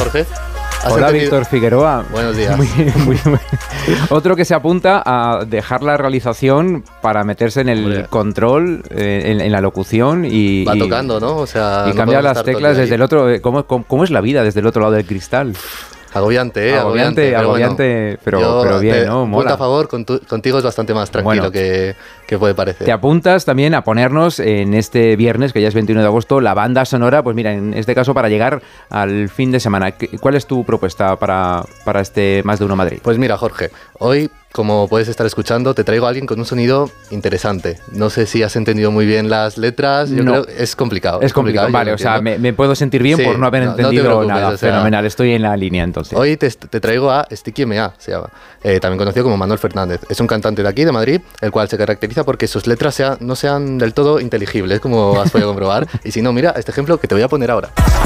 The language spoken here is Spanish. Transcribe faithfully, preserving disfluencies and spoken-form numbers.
Jorge. Hola, entendido? Víctor Figueroa. Buenos días. Muy, muy, muy. Otro que se apunta a dejar la realización para meterse en el Hombre. control, eh, en, en la locución y... Va tocando, ¿no? O sea, y no cambiar las teclas desde el otro... ¿Cómo, cómo, ¿Cómo es la vida desde el otro lado del cristal? Agobiante, ¿eh? Agobiante, agobiante, agobiante, pero, bueno, pero, pero bien, ¿no? Mola. Punto a favor, con tu, contigo es bastante más tranquilo bueno, que, que puede parecer. Te apuntas también a ponernos en este viernes, que ya es veintiuno de agosto, la banda sonora, pues mira, en este caso para llegar al fin de semana. ¿Cuál es tu propuesta para, para este Más de Uno Madrid? Pues mira, Jorge, hoy, como puedes estar escuchando, te traigo a alguien con un sonido interesante. No sé si has entendido muy bien las letras, yo no. creo es complicado. Es complicado, complicado vale, o sea, me, me puedo sentir bien sí, por no haber no, entendido no nada. O sea, fenomenal, estoy en la línea entonces. Hoy te, te traigo a Sticky M A, se llama, eh, también conocido como Manuel Fernández. Es un cantante de aquí, de Madrid, el cual se caracteriza porque sus letras sea, no sean del todo inteligibles, como has podido comprobar. Y si no, mira este ejemplo que te voy a poner ahora.